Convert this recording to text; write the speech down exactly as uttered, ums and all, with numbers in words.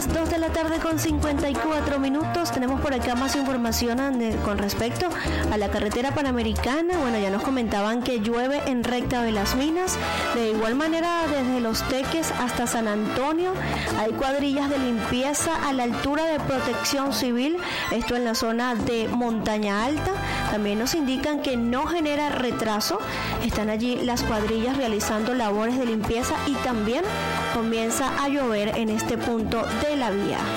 las dos de la tarde con cincuenta y cuatro minutos. Tenemos por acá más información con respecto a la carretera panamericana. Bueno, ya nos comentaban que llueve en recta de las Minas. De igual manera, desde Los Teques hasta San Antonio hay cuadrillas de limpieza a la altura de Protección Civil, esto en la zona de Montaña Alta. También nos indican que no genera retraso. Están allí las cuadrillas realizando labores de limpieza y también comienza a llover en este punto de la vía.